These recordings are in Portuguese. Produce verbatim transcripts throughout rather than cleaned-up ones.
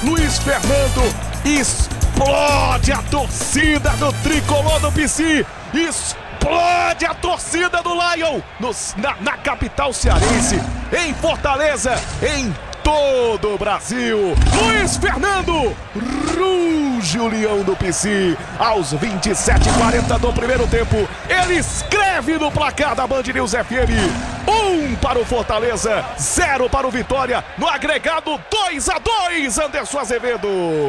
Luiz Fernando explode a torcida do tricolor do P C. Explode a torcida do Lion no, na, na capital cearense, em Fortaleza, em todo o Brasil. Luiz Fernando ruge o leão do P C. Aos vinte e sete e quarenta do primeiro tempo, ele escreve no placar da Band News F M: um para o Fortaleza, zero para o Vitória. No agregado dois a dois, Anderson Azevedo.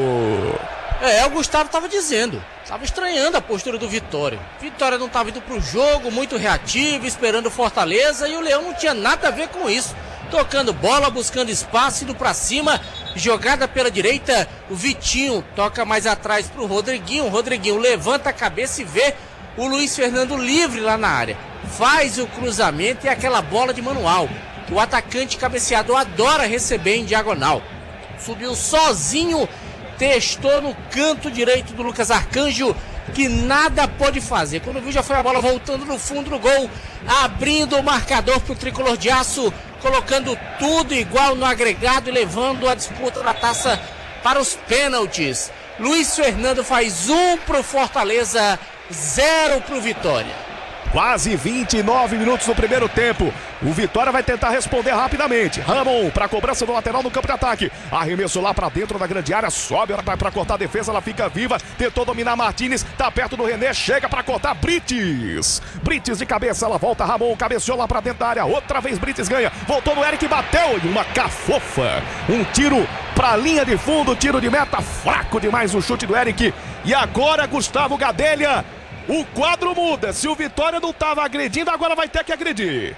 É, o Gustavo estava dizendo, estava estranhando a postura do Vitória. Vitória não estava indo para o jogo, muito reativo, esperando o Fortaleza, e o Leão não tinha nada a ver com isso. Tocando bola, buscando espaço, indo para cima, jogada pela direita, o Vitinho toca mais atrás para o Rodriguinho, o Rodriguinho levanta a cabeça e vê o Luiz Fernando livre lá na área. Faz o cruzamento e aquela bola de manual. O atacante cabeceador adora receber em diagonal. Subiu sozinho, testou no canto direito do Lucas Arcanjo, que nada pode fazer. Quando viu, já foi a bola voltando no fundo do gol, abrindo o marcador para o tricolor de aço, colocando tudo igual no agregado e levando a disputa da taça para os pênaltis. Luiz Fernando faz um para o Fortaleza, zero para o Vitória. Quase vinte e nove minutos no primeiro tempo. O Vitória vai tentar responder rapidamente. Ramon para a cobrança do lateral no campo de ataque. Arremesso lá para dentro da grande área. Sobe para cortar a defesa. Ela fica viva. Tentou dominar Martínez. Tá perto do René. Chega para cortar Brites. Brites de cabeça. Ela volta. Ramon cabeceou lá para dentro da área. Outra vez Brites ganha. Voltou no Eric. Bateu. E uma cafofa. Um tiro para a linha de fundo. Tiro de meta. Fraco demais o chute do Eric. E agora Gustavo Gadelha. O quadro muda. Se o Vitória não estava agredindo, agora vai ter que agredir.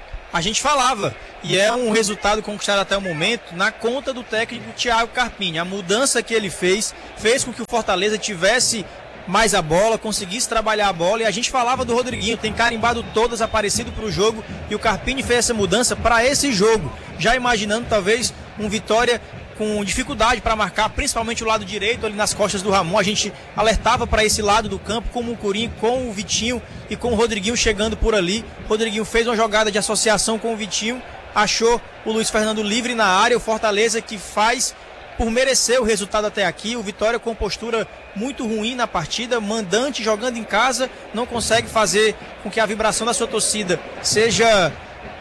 A gente falava, e é um resultado conquistado até o momento na conta do técnico Thiago Carpini. A mudança que ele fez, fez com que o Fortaleza tivesse mais a bola, conseguisse trabalhar a bola. E a gente falava do Rodriguinho, tem carimbado todas, aparecido para o jogo. E o Carpini fez essa mudança para esse jogo, já imaginando talvez um Vitória com dificuldade para marcar, principalmente o lado direito, ali nas costas do Ramon. A gente alertava para esse lado do campo, com o Mucurim, com o Vitinho e com o Rodriguinho chegando por ali. O Rodriguinho fez uma jogada de associação com o Vitinho, achou o Luiz Fernando livre na área. O Fortaleza que faz por merecer o resultado até aqui. O Vitória com postura muito ruim na partida, mandante, jogando em casa, não consegue fazer com que a vibração da sua torcida seja...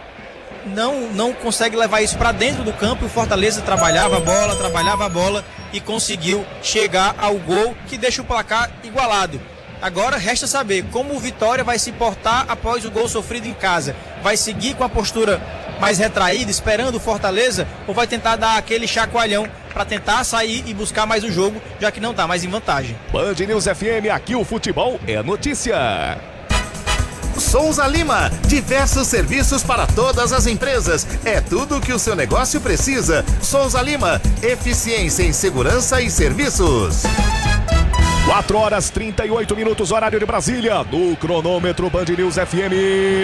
Não, não consegue levar isso para dentro do campo. O Fortaleza trabalhava a bola, trabalhava a bola e conseguiu chegar ao gol que deixa o placar igualado. Agora resta saber como o Vitória vai se portar após o gol sofrido em casa. Vai seguir com a postura mais retraída, esperando o Fortaleza, ou vai tentar dar aquele chacoalhão para tentar sair e buscar mais o jogo, já que não está mais em vantagem. Band News F M, aqui o futebol é notícia. Souza Lima, diversos serviços para todas as empresas. É tudo o que o seu negócio precisa. Souza Lima, eficiência em segurança e serviços. quatro horas trinta e oito minutos, horário de Brasília. No cronômetro Band News F M.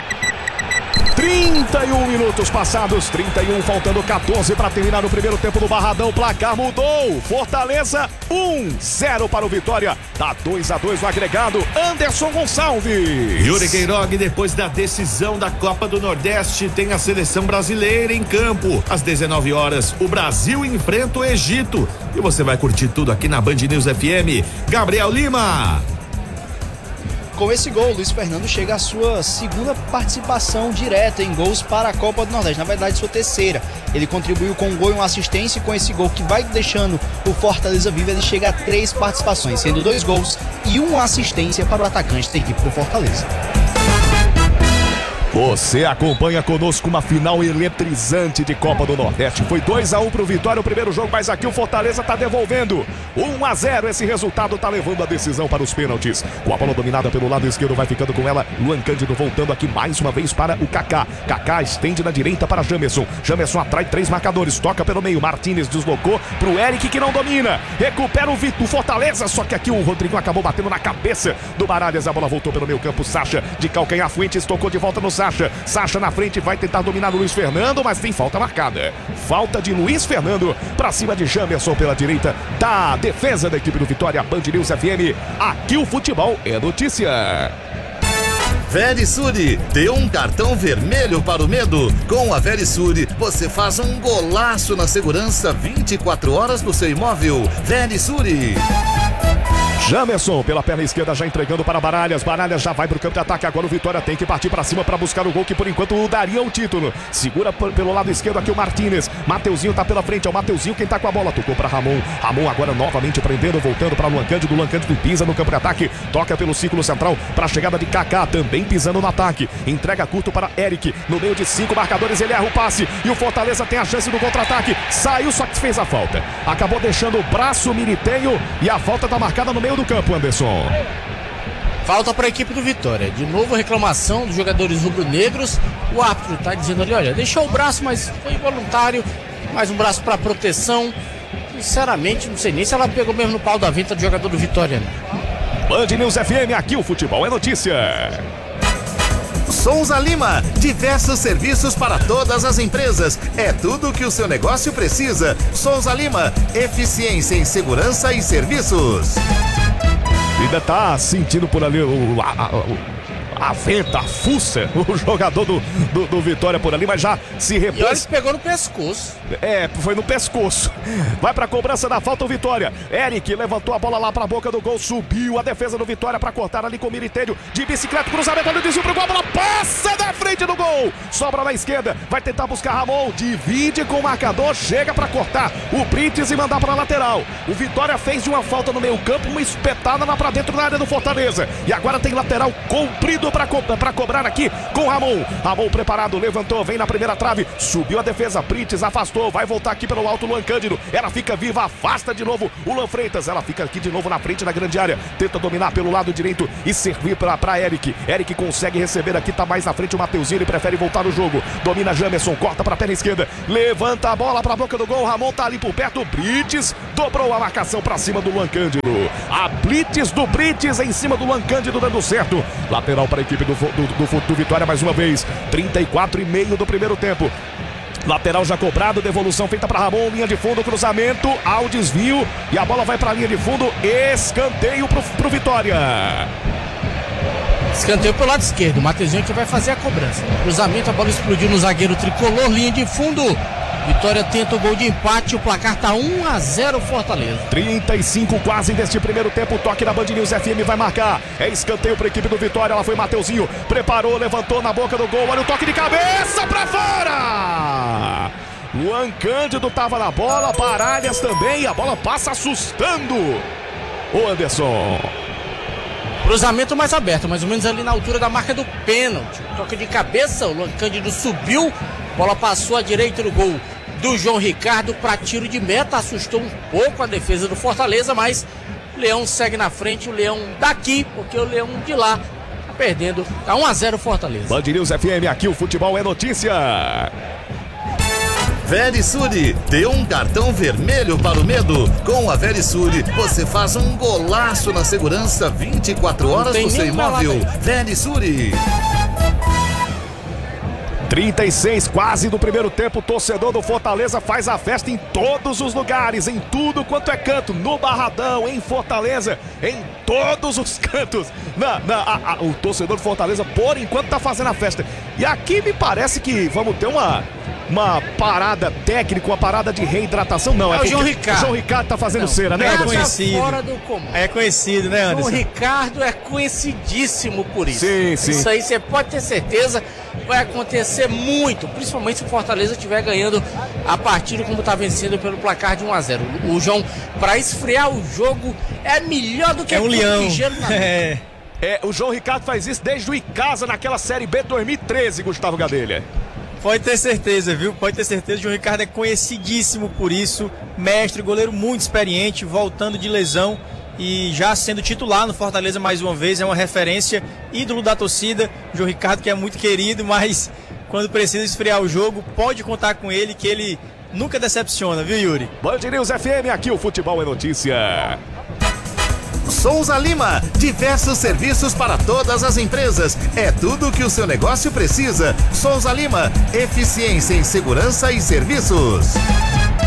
trinta e um minutos passados, trinta e um, faltando quatorze para terminar o primeiro tempo do Barradão. Placar mudou. Fortaleza um, zero para o Vitória. Tá dois a dois no agregado. Anderson Gonçalves. Yuri Queiroga, depois da decisão da Copa do Nordeste, tem a seleção brasileira em campo. Às dezenove horas, o Brasil enfrenta o Egito. E você vai curtir tudo aqui na Band News F M. Gabriel Lima. Com esse gol, Luiz Fernando chega à sua segunda participação direta em gols para a Copa do Nordeste, na verdade sua terceira. Ele contribuiu com um gol e uma assistência, e com esse gol que vai deixando o Fortaleza vivo, ele chega a três participações, sendo dois gols e uma assistência para o atacante da equipe do Fortaleza. Você acompanha conosco uma final eletrizante de Copa do Nordeste. Foi dois a um pro Vitória o primeiro jogo, mas aqui o Fortaleza tá devolvendo. um a zero, esse resultado tá levando a decisão para os pênaltis. Com a bola dominada pelo lado esquerdo, vai ficando com ela Luan Cândido, voltando aqui mais uma vez para o Kaká. Kaká estende na direita para Jamerson. Jamerson atrai três marcadores, toca pelo meio. Martínez deslocou pro Eric, que não domina. Recupera o Vitor Fortaleza, só que aqui o Rodrigo acabou batendo na cabeça do Baralhas. A bola voltou pelo meio campo. Sacha de calcanhar Fuentes tocou de volta no Sacha. Sacha. Sacha na frente, vai tentar dominar o Luiz Fernando, mas tem falta marcada. Falta de Luiz Fernando para cima de Jamerson pela direita da defesa da equipe do Vitória. Band News F M, aqui o futebol é notícia. Verisure, dê um cartão vermelho para o medo. Com a Verisure, você faz um golaço na segurança vinte e quatro horas do seu imóvel. Verisure. Jamerson pela perna esquerda já entregando para Baralhas. Baralhas já vai para o campo de ataque. Agora o Vitória tem que partir para cima para buscar o gol que por enquanto daria o título. Segura pelo lado esquerdo aqui o Martínez. Mateuzinho tá pela frente. É o Mateuzinho quem tá com a bola. Tocou para Ramon. Ramon agora novamente prendendo, voltando para Luan Cândido. Luan Cândido pisa no campo de ataque. Toca pelo círculo central para a chegada de Kaká. Também pisando no ataque. Entrega curto para Eric. No meio de cinco marcadores ele erra o passe. E o Fortaleza tem a chance do contra-ataque. Saiu, só que fez a falta. Acabou deixando o braço Militenho. E a falta tá marcada no meio do campo, Anderson. Falta para a equipe do Vitória. De novo reclamação dos jogadores rubro-negros. O árbitro está dizendo ali, olha, deixou o braço, mas foi involuntário. Mais um braço para proteção. Sinceramente, não sei nem se ela pegou mesmo no pau da venta do jogador do Vitória. Band News F M, aqui o futebol é notícia. Souza Lima, diversos serviços para todas as empresas. É tudo que o seu negócio precisa. Souza Lima, eficiência em segurança e serviços. Ainda tá sentindo por ali o, a, a, a venta, a fuça, o jogador do, do, do Vitória por ali, mas já se repôs. E olha que pegou no pescoço. É, foi no pescoço. Vai pra cobrança da falta o Vitória. Eric levantou a bola lá pra boca do gol, subiu a defesa do Vitória pra cortar ali com o Militeiro. De bicicleta, cruzamento, olha o desvio pro gol, a bola passa da frente do gol. Sobra na esquerda, vai tentar buscar Ramon, divide com o marcador, chega pra cortar o Brites e mandar pra lateral. O Vitória fez de uma falta no meio campo, uma espetada lá pra dentro da área do Fortaleza. E agora tem lateral comprido pra, co pra cobrar aqui com Ramon. Ramon preparado, levantou, vem na primeira trave, subiu a defesa, Brites afastou. Vai voltar aqui pelo alto Luan Cândido. Ela fica viva, afasta de novo o Luan Freitas. Ela fica aqui de novo na frente da grande área. Tenta dominar pelo lado direito e servir pra, pra Eric. Eric consegue receber aqui, tá mais na frente o Mateuzinho. Ele prefere voltar no jogo. Domina Jamerson, corta pra perna esquerda. Levanta a bola pra boca do gol. Ramon tá ali por perto. Brites dobrou a marcação pra cima do Luan Cândido. A blitz do Brites em cima do Luan Cândido dando certo. Lateral para a equipe do, do, do, do Vitória mais uma vez. trinta e quatro e meio do primeiro tempo. Lateral já cobrado, devolução feita para Ramon, linha de fundo, cruzamento, ao desvio e a bola vai para a linha de fundo, escanteio pro, pro Vitória. Escanteio pelo lado esquerdo, o Mateuzinho que vai fazer a cobrança. Cruzamento, a bola explodiu no zagueiro tricolor, linha de fundo. Vitória tenta o gol de empate, o placar tá um a zero Fortaleza. trinta e cinco quase deste primeiro tempo, toque na Band News F M vai marcar. É escanteio para a equipe do Vitória, ela foi Mateuzinho, preparou, levantou na boca do gol, olha o toque de cabeça para fora. Luan Cândido tava na bola, Baralhas também, a bola passa assustando o Anderson. Cruzamento mais aberto, mais ou menos ali na altura da marca do pênalti. Toque de cabeça, o Luan Cândido subiu, bola passou à direita do gol do João Ricardo para tiro de meta, assustou um pouco a defesa do Fortaleza, mas o Leão segue na frente, o Leão daqui, porque o Leão de lá tá perdendo, tá um a zero Fortaleza. Band News F M, aqui o futebol é notícia. Verisure, dê um cartão vermelho para o medo. Com a Verisure, você faz um golaço na segurança vinte e quatro horas do seu imóvel. Verisure. trinta e seis quase do primeiro tempo, o torcedor do Fortaleza faz a festa em todos os lugares, em tudo quanto é canto, no Barradão, em Fortaleza, em todos os cantos. Na, na, a, a, o torcedor do Fortaleza, por enquanto, tá fazendo a festa. E aqui me parece que vamos ter uma... Uma parada técnica, uma parada de reidratação, não. É, é o João Ricardo. O João Ricardo tá fazendo não, cera, né, é Anderson? conhecido. Fora do comum. É conhecido, né, Anderson? O Ricardo é conhecidíssimo por isso. Sim, sim. Isso aí você pode ter certeza, vai acontecer muito, principalmente se o Fortaleza estiver ganhando a partida como tá vencendo pelo placar de um a zero. O João, pra esfriar o jogo, é melhor do que é um leão. Na... É. é, o João Ricardo faz isso desde o Icasa naquela Série B dois mil e treze, Gustavo Gadelha. Pode ter certeza, viu? Pode ter certeza. O João Ricardo é conhecidíssimo por isso. Mestre, goleiro muito experiente, voltando de lesão e já sendo titular no Fortaleza mais uma vez. É uma referência, ídolo da torcida. O João Ricardo que é muito querido, mas quando precisa esfriar o jogo, pode contar com ele que ele nunca decepciona, viu, Yuri? Band News F M, aqui o futebol é notícia. Souza Lima, diversos serviços para todas as empresas. É tudo que o seu negócio precisa. Souza Lima, eficiência em segurança e serviços.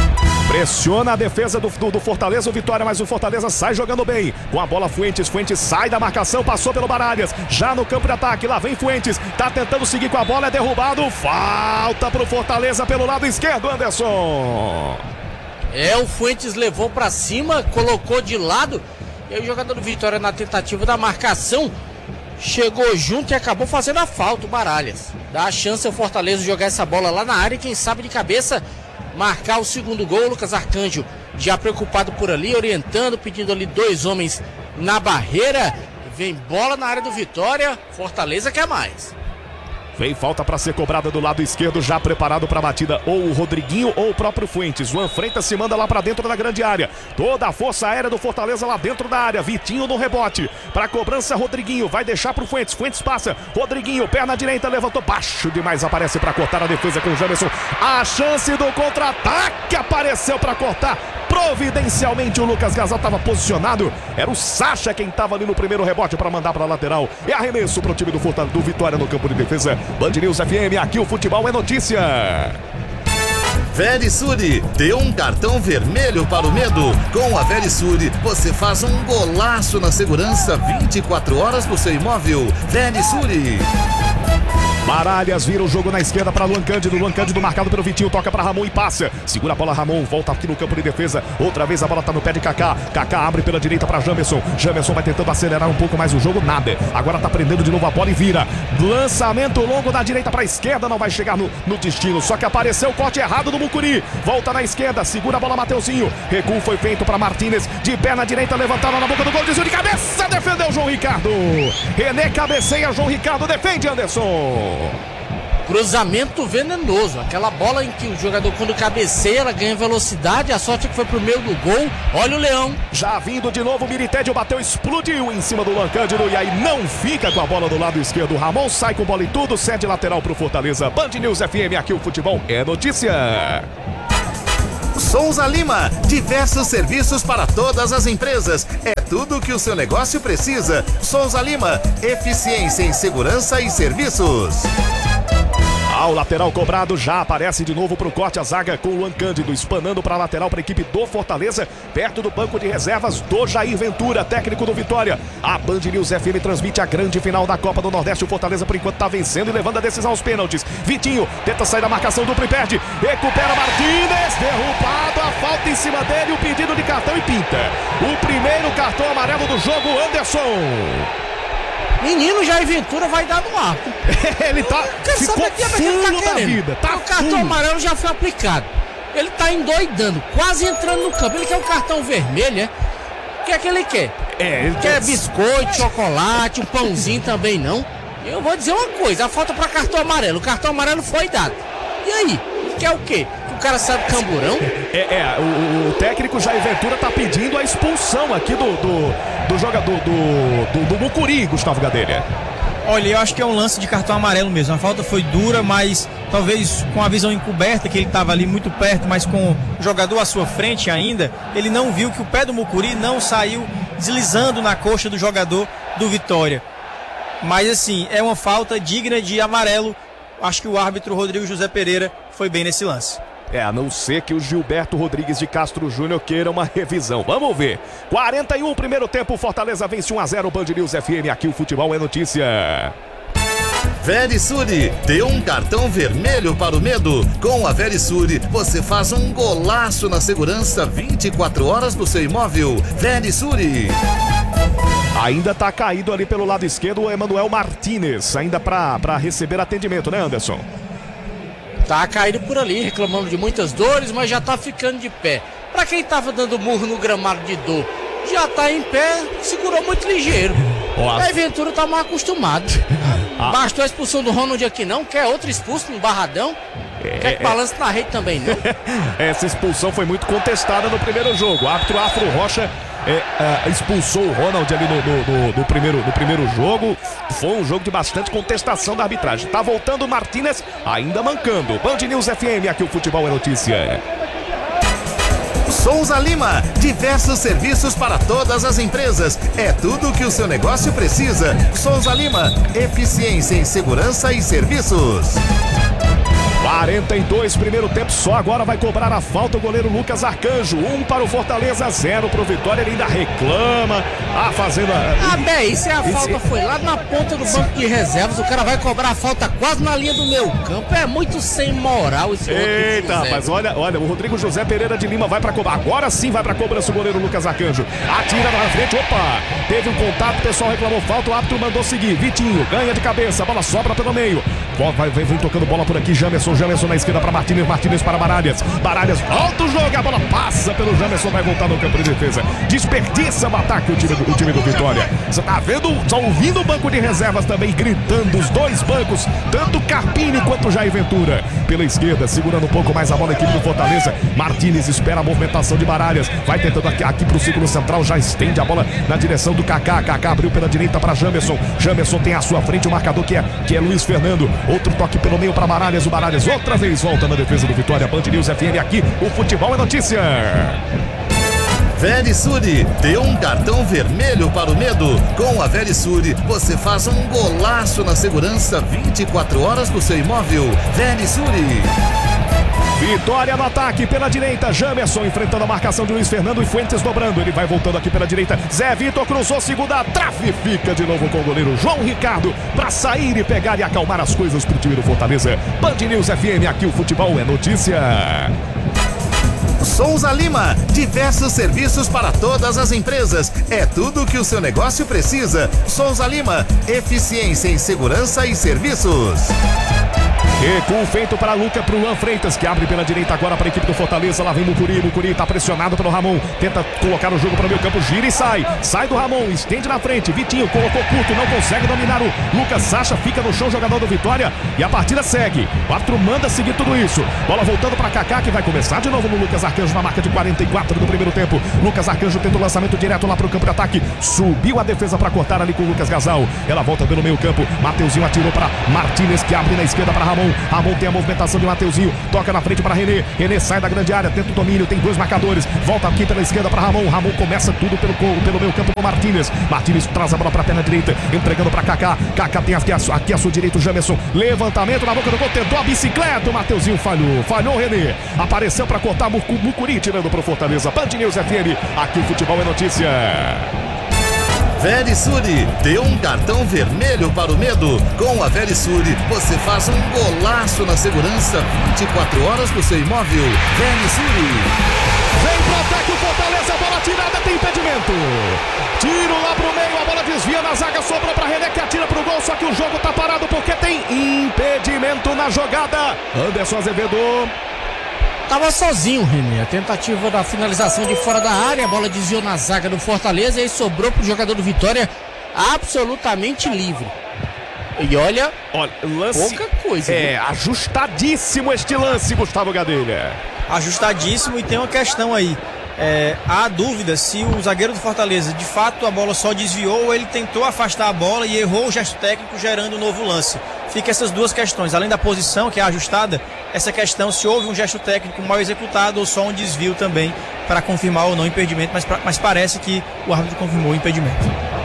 Pressiona a defesa do, do, do Fortaleza, o Vitória, mas o Fortaleza sai jogando bem. Com a bola Fuentes, Fuentes sai da marcação, passou pelo Baralhas, já no campo de ataque, lá vem Fuentes, tá tentando seguir com a bola, é derrubado, falta pro Fortaleza pelo lado esquerdo, Anderson. É, o Fuentes levou pra cima, colocou de lado, e aí o jogador do Vitória na tentativa da marcação, chegou junto e acabou fazendo a falta, o Baralhas. Dá a chance ao Fortaleza jogar essa bola lá na área e quem sabe de cabeça marcar o segundo gol. Lucas Arcanjo já preocupado por ali, orientando, pedindo ali dois homens na barreira. Vem bola na área do Vitória, Fortaleza quer mais. Vem falta para ser cobrada do lado esquerdo, já preparado para a batida, ou o Rodriguinho ou o próprio Fuentes. Juan Freitas se manda lá para dentro da grande área. Toda a força aérea do Fortaleza lá dentro da área. Vitinho no rebote. Para cobrança, Rodriguinho vai deixar para o Fuentes. Fuentes passa. Rodriguinho, perna direita, levantou baixo demais. Aparece para cortar a defesa com o Jamerson. A chance do contra-ataque apareceu para cortar. Providencialmente o Lucas Gasal estava posicionado. Era o Sacha quem estava ali no primeiro rebote para mandar para a lateral. É arremesso para o time do, Fortaleza, do Vitória no campo de defesa. Band News F M, aqui o futebol é notícia. Verisure, dê um cartão vermelho para o medo. Com a Verisure, você faz um golaço na segurança vinte e quatro horas do seu imóvel. Verisure. Baralhas vira o jogo na esquerda para Luan Cândido. Luan Cândido marcado pelo Vitinho, toca para Ramon e passa. Segura a bola, Ramon, volta aqui no campo de defesa. Outra vez a bola tá no pé de Kaká. Kaká abre pela direita para Jamerson. Jamerson vai tentando acelerar um pouco mais o jogo, nada. Agora tá prendendo de novo a bola e vira. Lançamento longo da direita para a esquerda, não vai chegar no, no destino. Só que apareceu o corte errado do Mucuri. Volta na esquerda, segura a bola Mateuzinho. Recuo foi feito para Martínez. De pé na direita, levantada na boca do gol. Desvio de cabeça, defendeu João Ricardo. René cabeceia, João Ricardo defende, Anderson. Cruzamento venenoso, aquela bola em que o jogador quando cabeceia ela ganha velocidade, a sorte é que foi pro meio do gol. Olha o Leão. Já vindo de novo, o Miritédio bateu, explodiu em cima do Luan Cândido e aí não fica com a bola do lado esquerdo. Ramon sai com bola e tudo, cede lateral pro Fortaleza. Band News F M, aqui o futebol é notícia. Souza Lima, diversos serviços para todas as empresas. É tudo o que o seu negócio precisa. Souza Lima, eficiência em segurança e serviços. Ao lateral cobrado, já aparece de novo pro corte a zaga com o Luan Cândido, espanando para a lateral para a equipe do Fortaleza, perto do banco de reservas do Jair Ventura, técnico do Vitória. A Band News F M transmite a grande final da Copa do Nordeste. O Fortaleza por enquanto tá vencendo e levando a decisão aos pênaltis. Vitinho tenta sair da marcação, dupla e perde, recupera Martínez, derrubado, a falta em cima dele, o pedido de cartão e pinta. O primeiro cartão amarelo do jogo, Anderson. Menino Jair Ventura vai dar no arco. Ele tá ficou fulo da vida. Tá o cartão fulo. amarelo já foi aplicado. Ele tá endoidando, quase entrando no campo. Ele quer um cartão vermelho, é? O que é que ele quer? É, ele quer biscoito, chocolate, um pãozinho também não. Eu vou dizer uma coisa, a falta para cartão amarelo. O cartão amarelo foi dado. E aí? Quer o quê? O cara sabe camburão? É, é o, o técnico Jair Ventura tá pedindo a expulsão aqui do, do, do jogador do, do, do Mucuri, Gustavo Gadelha. Olha, eu acho que é um lance de cartão amarelo mesmo. A falta foi dura, mas talvez com a visão encoberta, que ele estava ali muito perto, mas com o jogador à sua frente ainda, ele não viu que o pé do Mucuri não saiu deslizando na coxa do jogador do Vitória. Mas assim, é uma falta digna de amarelo. Acho que o árbitro Rodrigo José Pereira foi bem nesse lance. É, a não ser que o Gilberto Rodrigues de Castro Júnior queira uma revisão. Vamos ver. quarenta e um, primeiro tempo, Fortaleza vence um a zero, Band News F M, aqui o futebol é notícia. Verisure, dê um cartão vermelho para o medo. Com a Verisure, você faz um golaço na segurança vinte e quatro horas do seu imóvel. Verisure. Ainda tá caído ali pelo lado esquerdo o Emanuel Martínez, ainda pra, pra receber atendimento, né, Anderson? Tá caído por ali, reclamando de muitas dores, mas já tá ficando de pé. Pra quem tava dando murro no gramado de dor, já tá em pé, segurou muito ligeiro. Nossa. Aí Ventura tá mal acostumado. Ah. Bastou a expulsão do Ronald aqui não, quer outro expulso no Barradão? É, quer que balance na rede também não? Essa expulsão foi muito contestada no primeiro jogo. O árbitro Afro Rocha é, é, expulsou o Ronald ali no, no, no, no, primeiro, no primeiro jogo. Foi um jogo de bastante contestação da arbitragem. Tá voltando o Martínez, ainda mancando. Band News F M, aqui o futebol é notícia. Souza Lima, diversos serviços para todas as empresas. É tudo o que o seu negócio precisa. Souza Lima, eficiência em segurança e serviços. quarenta e dois, primeiro tempo, só agora vai cobrar a falta o goleiro Lucas Arcanjo. Um para o Fortaleza, zero para o Vitória. Ele ainda reclama. Ah, fazendo a... Ah, bem, se a Esse- falta foi lá na ponta do banco de reservas, o cara vai cobrar a falta quase na linha do meu campo. É muito sem moral esse Rodrigo Eita, José. mas olha, olha, o Rodrigo José Pereira de Lima vai pra cobrar. Agora sim vai pra cobrança o goleiro Lucas Arcanjo. Atira na frente, opa! Teve um contato, o pessoal reclamou falta, o árbitro mandou seguir. Vitinho ganha de cabeça, a bola sobra pelo meio. Bola, vai, vem, vem tocando bola por aqui. Jamerson, Jamerson na esquerda pra Martínez, Martínez para Baralhas. Baralhas volta o jogo, a bola passa pelo Jamerson, vai voltar no campo de defesa. Desperdiça o ataque o time, do- o time do Vitória. Você tá vendo, tá ouvindo o banco de reservas também gritando, os dois bancos, tanto Carpini quanto Jair Ventura. Pela esquerda, segurando um pouco mais a bola a equipe do Fortaleza. Martínez espera a movimentação de Baralhas. Vai tentando aqui, aqui pro círculo central, já estende a bola na direção do Kaká. Kaká abriu pela direita para Jamerson. Jamerson tem à sua frente o marcador que é, que é Luiz Fernando. Outro toque pelo meio para Baralhas. O Baralhas outra vez volta na defesa do Vitória. Band News F M aqui, o futebol é notícia. Verisure, dê um cartão vermelho para o medo. Com a Verisure, você faz um golaço na segurança vinte e quatro horas do seu imóvel. Verisure. Vitória no ataque pela direita. Jamerson enfrentando a marcação de Luiz Fernando e Fuentes dobrando. Ele vai voltando aqui pela direita. Zé Vitor cruzou, segunda trave. Fica de novo com o goleiro João Ricardo para sair e pegar e acalmar as coisas pro time do Fortaleza. Band News F M, aqui o futebol é notícia. Souza Lima, diversos serviços para todas as empresas. É tudo o que o seu negócio precisa. Souza Lima, eficiência em segurança e serviços. Recuo feito para Luca, para o Luan Freitas, que abre pela direita agora para a equipe do Fortaleza. Lá vem Mucuri, Mucuri está pressionado pelo Ramon. Tenta colocar o jogo para o meio campo, gira e sai. Sai do Ramon, estende na frente. Vitinho colocou curto, não consegue dominar o Lucas Sacha. Fica no chão, jogador do Vitória. E a partida segue. O árbitro manda seguir tudo isso. Bola voltando para Kaká, que vai começar de novo no Lucas Arcanjo na marca de quarenta e quatro do primeiro tempo. Lucas Arcanjo tenta o lançamento direto lá para o campo de ataque. Subiu a defesa para cortar ali com o Lucas Gasal. Ela volta pelo meio campo. Mateuzinho atirou para Martínez, que abre na esquerda para Ramon. Ramon tem a movimentação de Mateuzinho, toca na frente para René. René sai da grande área, tenta o domínio, tem dois marcadores. Volta aqui pela esquerda para Ramon. Ramon começa tudo pelo, pelo meio campo com Martínez. Martínez traz a bola para a perna direita, entregando para Kaká. Kaká tem aqui a, aqui a sua direita o Jamerson. Levantamento na boca do gol, tentou a bicicleta. O Mateuzinho falhou, falhou o René. Apareceu para cortar Mucuri, tirando para o Fortaleza. Band News F M, aqui o futebol é notícia. Verisure, dê um cartão vermelho para o medo. Com a Verisure, você faz um golaço na segurança vinte e quatro horas do seu imóvel. Verisure. Vem pro ataque o Fortaleza, a bola tirada, tem impedimento. Tiro lá pro meio, a bola desvia na zaga, sobrou pra René que atira pro gol, só que o jogo tá parado porque tem impedimento na jogada. Anderson Azevedo. Tava sozinho o René. A tentativa da finalização de fora da área, a bola desviou na zaga do Fortaleza e aí sobrou pro jogador do Vitória absolutamente livre. E olha, Olha, lance. pouca coisa. É, viu? ajustadíssimo este lance, Gustavo Gadelha. Ajustadíssimo, e tem uma questão aí. É, há dúvida se o zagueiro do Fortaleza, de fato, a bola só desviou ou ele tentou afastar a bola e errou o gesto técnico, gerando um novo lance. Fica essas duas questões, além da posição, que é ajustada, essa questão se houve um gesto técnico mal executado ou só um desvio também, para confirmar ou não o impedimento, mas, pra, mas parece que o árbitro confirmou o impedimento.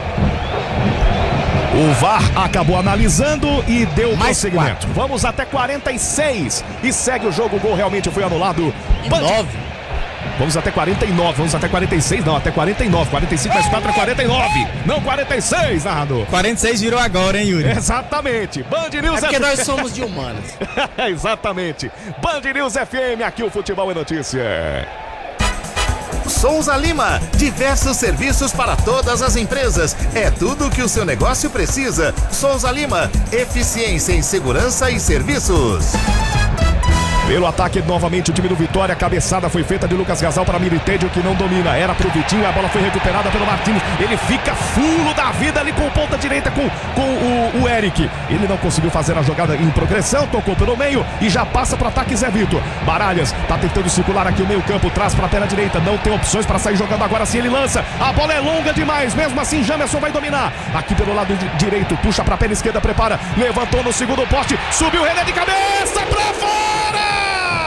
O V A R acabou analisando e deu Mais prosseguimento. Vamos até quarenta e seis e segue o jogo, o gol realmente foi anulado. E Band- nove. Vamos até quarenta e nove, vamos até quarenta e seis, não, até quarenta e nove. quarenta e cinco mais quatro é quarenta e nove. Não, quarenta e seis, narrador. quarenta e seis virou agora, hein, Yuri? Exatamente. Band News É porque F M. nós somos de humanas. Exatamente. Band News F M, aqui o futebol é notícia. Souza Lima, diversos serviços para todas as empresas. É tudo o que o seu negócio precisa. Souza Lima, eficiência em segurança e serviços. Pelo ataque, novamente, o time do Vitória. A cabeçada foi feita de Lucas Gasal para Militedio, que não domina. Era pro Vitinho, a bola foi recuperada pelo Martins. Ele fica fulo da vida ali com ponta direita com, com o, o Eric. Ele não conseguiu fazer a jogada em progressão, tocou pelo meio e já passa pro ataque Zé Vitor. Baralhas tá tentando circular aqui o meio campo, traz pra perna direita, não tem opções para sair jogando agora sim, ele lança. A bola é longa demais, mesmo assim Jamerson vai dominar. Aqui pelo lado direito, puxa pra perna esquerda, prepara, levantou no segundo poste, subiu René de cabeça pra fora!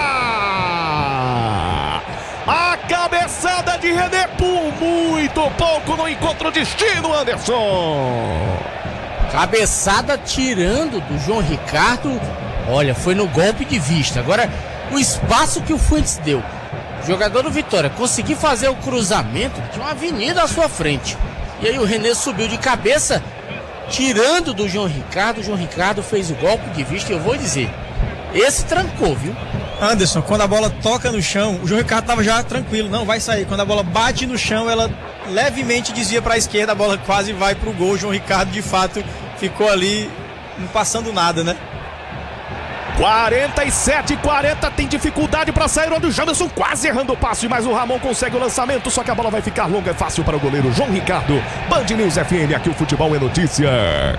A cabeçada de René por muito pouco não encontra o destino, Anderson. Cabeçada tirando do João Ricardo Olha, foi no golpe de vista. Agora, o espaço que o Fuentes deu, o jogador do Vitória conseguir fazer o cruzamento, tinha uma avenida à sua frente. E aí o René subiu de cabeça, tirando do João Ricardo. O João Ricardo fez o golpe de vista e eu vou dizer, esse trancou, viu? Anderson, quando a bola toca no chão, o João Ricardo estava já tranquilo, não vai sair. Quando a bola bate no chão, ela levemente desvia para a esquerda, a bola quase vai para o gol. O João Ricardo, de fato, ficou ali não passando nada, né? quarenta e sete a quarenta, tem dificuldade para sair, onde o Jamerson quase errando o passe, mas o Ramon consegue o lançamento, só que a bola vai ficar longa, é fácil para o goleiro João Ricardo. Band News F M, aqui o futebol é notícia.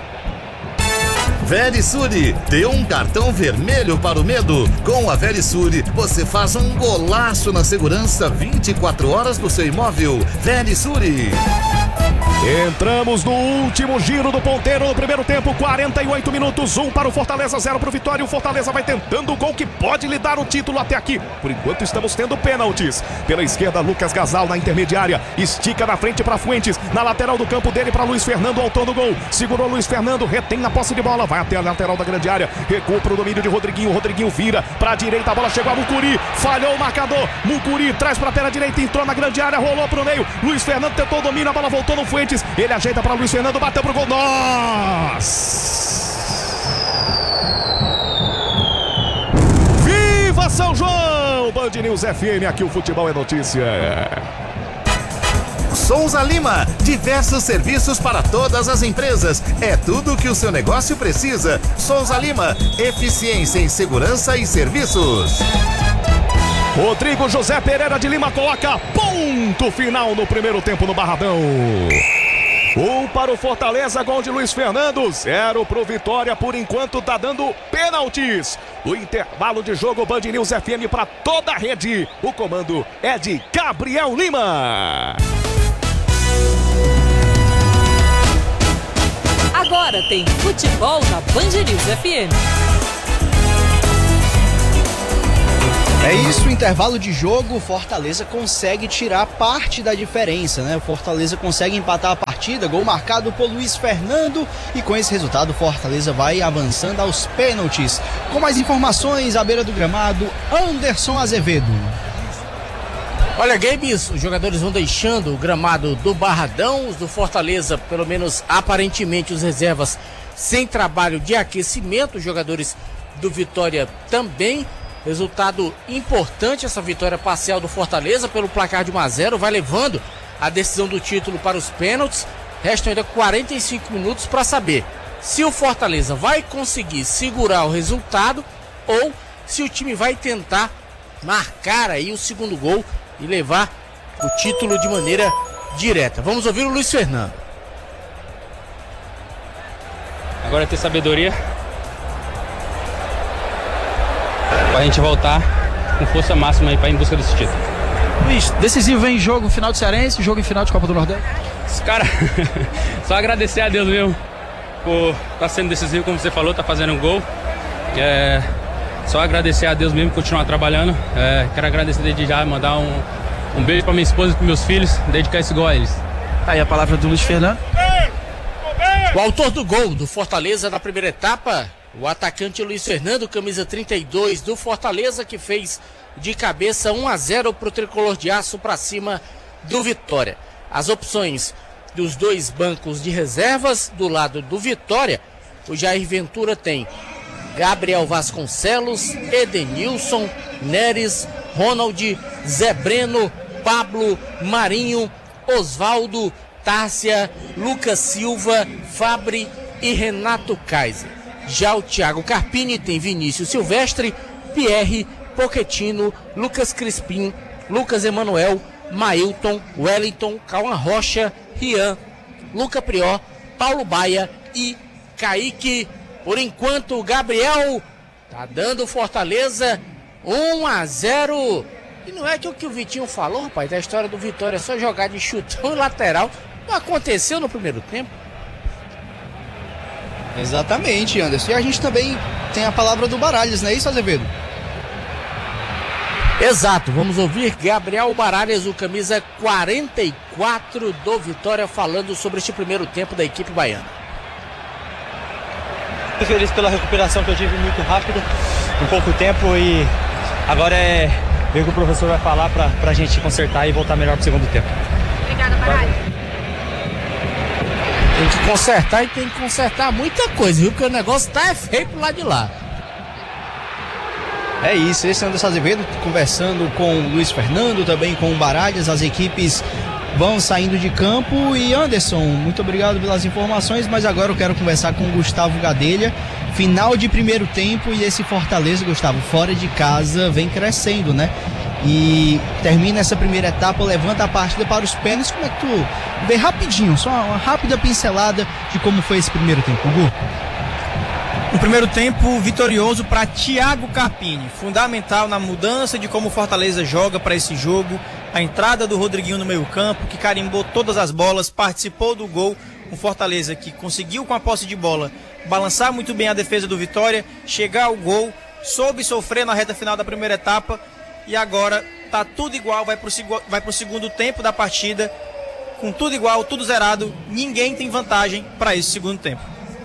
Verisure, dê um cartão vermelho para o medo. Com a Verisure, você faz um golaço na segurança vinte e quatro horas do seu imóvel. Verisure. Entramos no último giro do ponteiro no primeiro tempo, quarenta e oito minutos, um para o Fortaleza, zero para o Vitória. O Fortaleza vai tentando o gol que pode lhe dar o título até aqui. Por enquanto estamos tendo pênaltis. Pela esquerda, Lucas Gasal na intermediária, estica na frente para Fuentes, na lateral do campo dele para Luiz Fernando, autor do gol. Segurou Luiz Fernando, retém a posse de bola, vai até a lateral da grande área, recua para o domínio de Rodriguinho, Rodriguinho vira para a direita, a bola chegou a Mucuri, falhou o marcador, Mucuri traz para a perna direita, entrou na grande área, rolou para o meio, Luiz Fernando tentou o domínio, a bola voltou no Fuentes. Ele ajeita para Luiz Fernando, bateu pro gol. Nossa! Viva São João! Band News F M, aqui o futebol é notícia. Souza Lima, diversos serviços para todas as empresas. É tudo que o seu negócio precisa. Souza Lima, eficiência em segurança e serviços. Rodrigo José Pereira de Lima coloca ponto final no primeiro tempo no Barradão. Um para o Fortaleza, gol de Luiz Fernando, zero para o Vitória, por enquanto tá dando pênaltis. O intervalo de jogo, Band News F M para toda a rede. O comando é de Gabriel Lima. Agora tem futebol na Band News F M. É isso, intervalo de jogo, o Fortaleza consegue tirar parte da diferença, né? O Fortaleza consegue empatar a partida, gol marcado por Luiz Fernando, e com esse resultado o Fortaleza vai avançando aos pênaltis. Com mais informações, à beira do gramado, Anderson Azevedo. Olha, Gabes, os jogadores vão deixando o gramado do Barradão, os do Fortaleza, pelo menos aparentemente os reservas, sem trabalho de aquecimento, os jogadores do Vitória também. Resultado importante, essa vitória parcial do Fortaleza pelo placar de um a zero, vai levando a decisão do título para os pênaltis. Restam ainda quarenta e cinco minutos para saber se o Fortaleza vai conseguir segurar o resultado ou se o time vai tentar marcar aí o segundo gol e levar o título de maneira direta. Vamos ouvir o Luiz Fernando. Agora é ter sabedoria pra gente voltar com força máxima aí pra ir em busca desse título. Luiz, decisivo em jogo final de Cearense, jogo em final de Copa do Nordeste? Cara, só agradecer a Deus mesmo por estar tá sendo decisivo, como você falou, tá fazendo um gol. É, só agradecer a Deus mesmo, continuar trabalhando. É, quero agradecer desde já, mandar um, um beijo pra minha esposa e pros meus filhos, dedicar esse gol a eles. Tá aí a palavra do Luiz Fernando. O autor do gol do Fortaleza na primeira etapa, o atacante Luiz Fernando, camisa trinta e dois do Fortaleza, que fez de cabeça um a zero para o tricolor de aço para cima do Vitória. As opções dos dois bancos de reservas do lado do Vitória, o Jair Ventura tem Gabriel Vasconcelos, Edenilson, Neres, Ronald, Zé Breno, Pablo, Marinho, Osvaldo, Tárcia, Lucas Silva, Fabri e Renato Kaiser. Já o Thiago Carpini tem Vinícius Silvestre, Pierre, Pochettino, Lucas Crispim, Lucas Emanuel, Mailton, Wellington, Cauã Rocha, Rian, Luca Prior, Paulo Baia e Kaique. Por enquanto, o Gabriel tá dando Fortaleza um a zero. E não é que o que o Vitinho falou, rapaz, da história do Vitória é só jogar de chutão e lateral. Não aconteceu no primeiro tempo. Exatamente, Anderson. E a gente também tem a palavra do Baralhas, não é isso, Azevedo? Exato, vamos ouvir Gabriel Baralhas, o camisa quarenta e quatro do Vitória, falando sobre este primeiro tempo da equipe baiana. Muito feliz pela recuperação que eu tive muito rápida, em pouco tempo, e agora é ver o que o professor vai falar pra, pra gente consertar e voltar melhor pro segundo tempo. Obrigada, Baralho. Tem que consertar e tem que consertar muita coisa, viu? Porque o negócio tá feio pro lado de lá. É isso, esse é Anderson Azevedo conversando com o Luiz Fernando, também com o Baralhas. As equipes vão saindo de campo. E Anderson, muito obrigado pelas informações, mas agora eu quero conversar com o Gustavo Gadelha. Final de primeiro tempo e esse Fortaleza, Gustavo, fora de casa, vem crescendo, né? E termina essa primeira etapa, levanta a partida para os pênaltis. Como é que tu vê rapidinho, só uma rápida pincelada de como foi esse primeiro tempo, Gu? Um primeiro tempo vitorioso para Thiago Carpini, fundamental na mudança de como o Fortaleza joga para esse jogo. A entrada do Rodriguinho no meio campo, que carimbou todas as bolas, participou do gol. Um Fortaleza que conseguiu, com a posse de bola, balançar muito bem a defesa do Vitória, chegar ao gol, soube sofrer na reta final da primeira etapa e agora tá tudo igual, vai pro, vai pro segundo tempo da partida, com tudo igual, tudo zerado, ninguém tem vantagem para esse segundo tempo.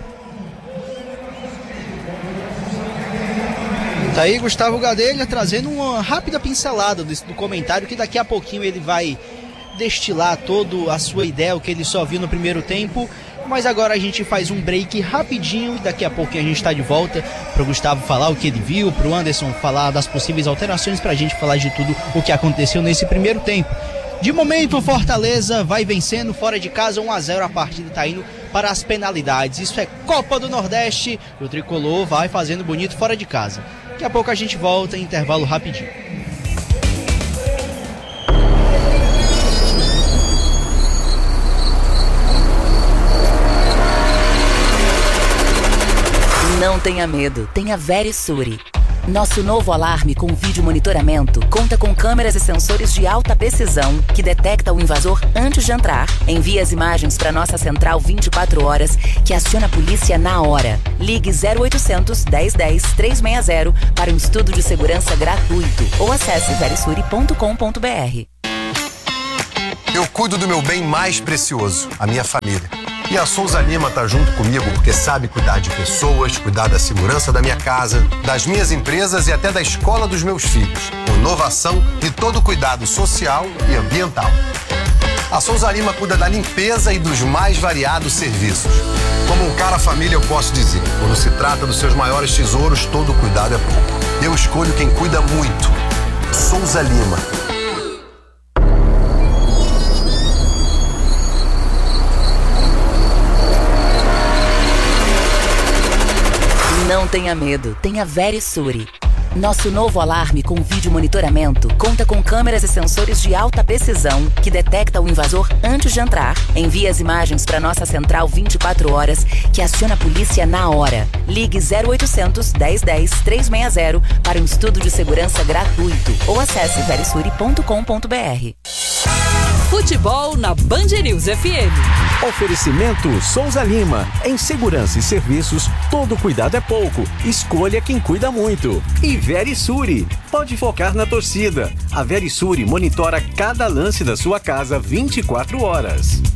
Tá aí Gustavo Gadelha trazendo uma rápida pincelada do, do comentário, que daqui a pouquinho ele vai destilar toda a sua ideia, o que ele só viu no primeiro tempo. Mas agora a gente faz um break rapidinho e daqui a pouquinho a gente está de volta para o Gustavo falar o que ele viu, para o Anderson falar das possíveis alterações, para a gente falar de tudo o que aconteceu nesse primeiro tempo. De momento o Fortaleza vai vencendo fora de casa um a zero, a partida está indo para as penalidades. Isso é Copa do Nordeste e o Tricolor vai fazendo bonito fora de casa. Daqui a pouco a gente volta em intervalo rapidinho. Não tenha medo, tenha Verisure. Nosso novo alarme com vídeo monitoramento conta com câmeras e sensores de alta precisão que detecta o invasor antes de entrar, envia as imagens para nossa central vinte e quatro horas, que aciona a polícia na hora. Ligue zero oitocentos, dez dez, trezentos e sessenta para um estudo de segurança gratuito ou acesse verisure ponto com ponto br. Eu cuido do meu bem mais precioso, a minha família. E a Souza Lima tá junto comigo porque sabe cuidar de pessoas, cuidar da segurança da minha casa, das minhas empresas e até da escola dos meus filhos. Com inovação e todo cuidado social e ambiental. A Souza Lima cuida da limpeza e dos mais variados serviços. Como um cara família, eu posso dizer, quando se trata dos seus maiores tesouros, todo cuidado é pouco. Eu escolho quem cuida muito. Souza Lima. Não tenha medo, tenha Verisure. Nosso novo alarme com vídeo monitoramento conta com câmeras e sensores de alta precisão que detecta o invasor antes de entrar, envia as imagens para nossa central vinte e quatro horas, que aciona a polícia na hora. Ligue zero oitocentos, dez dez, trezentos e sessenta para um estudo de segurança gratuito ou acesse verisure ponto com ponto br. Futebol na Band News F M. Oferecimento Souza Lima. Em segurança e serviços, todo cuidado é pouco. Escolha quem cuida muito. E Verisure. Pode focar na torcida. A Verisure monitora cada lance da sua casa vinte e quatro horas.